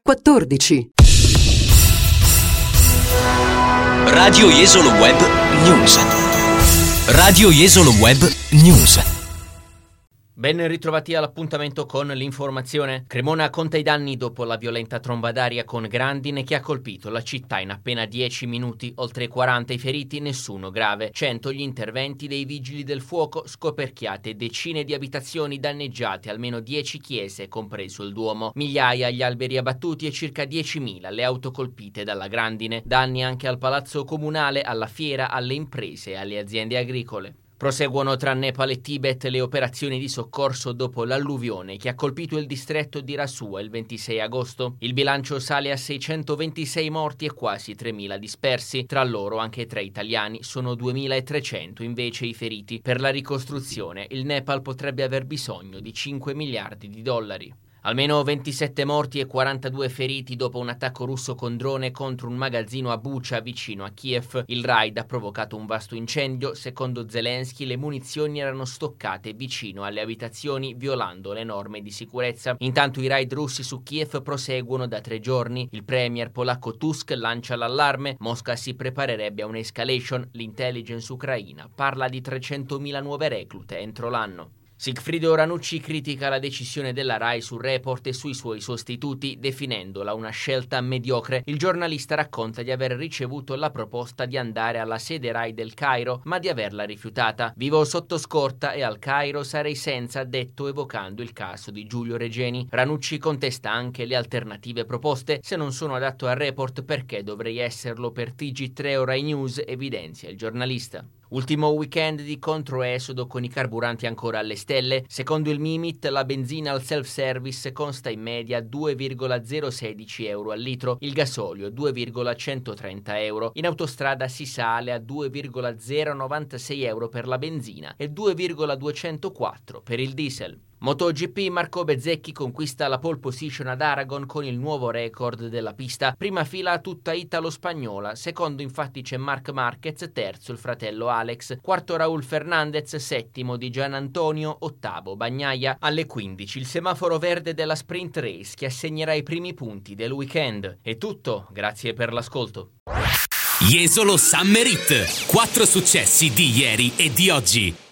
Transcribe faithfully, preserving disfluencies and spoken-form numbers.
quattordici. Radio Jesolo Web News. Radio Jesolo Web News. Ben ritrovati all'appuntamento con l'informazione. Cremona conta i danni dopo la violenta tromba d'aria con grandine che ha colpito la città in appena dieci minuti. Oltre quaranta i feriti, nessuno grave. cento gli interventi dei vigili del fuoco, scoperchiate decine di abitazioni danneggiate, almeno dieci chiese, compreso il Duomo. Migliaia gli alberi abbattuti e circa diecimila le auto colpite dalla grandine. Danni anche al palazzo comunale, alla fiera, alle imprese e alle aziende agricole. Proseguono tra Nepal e Tibet le operazioni di soccorso dopo l'alluvione che ha colpito il distretto di Rasua il ventisei agosto. Il bilancio sale a seicentoventisei morti e quasi tremila dispersi, tra loro anche tre italiani. Sono duemilatrecento invece i feriti. Per la ricostruzione il Nepal potrebbe aver bisogno di cinque miliardi di dollari. Almeno ventisette morti e quarantadue feriti dopo un attacco russo con drone contro un magazzino a Bucha vicino a Kiev. Il raid ha provocato un vasto incendio. Secondo Zelensky le munizioni erano stoccate vicino alle abitazioni violando le norme di sicurezza. Intanto i raid russi su Kiev proseguono da tre giorni. Il premier polacco Tusk lancia l'allarme. Mosca si preparerebbe a un'escalation. L'intelligence ucraina parla di trecentomila nuove reclute entro l'anno. Sigfrido Ranucci critica la decisione della Rai sul report e sui suoi sostituti, definendola una scelta mediocre. Il giornalista racconta di aver ricevuto la proposta di andare alla sede Rai del Cairo, ma di averla rifiutata. Vivo sotto scorta e al Cairo sarei senza, ha detto evocando il caso di Giulio Regeni. Ranucci contesta anche le alternative proposte. Se non sono adatto al report, perché dovrei esserlo per T G tre o Rai News, evidenzia il giornalista. Ultimo weekend di controesodo con i carburanti ancora alle stelle. Secondo il Mimit la benzina al self-service costa in media due virgola zero sedici euro al litro, il gasolio due virgola centotrenta euro. In autostrada si sale a due virgola zero novantasei euro per la benzina e due virgola duecentoquattro per il diesel. MotoGP, Marco Bezzecchi conquista la pole position ad Aragon con il nuovo record della pista. Prima fila tutta italo-spagnola, secondo infatti c'è Marc Marquez, terzo il fratello Alex, quarto Raúl Fernández, settimo Di Gianantonio, ottavo Bagnaia. Alle quindici il semaforo verde della sprint race che assegnerà i primi punti del weekend. È tutto, grazie per l'ascolto. Jesolo Summer Hit, quattro successi di ieri e di oggi.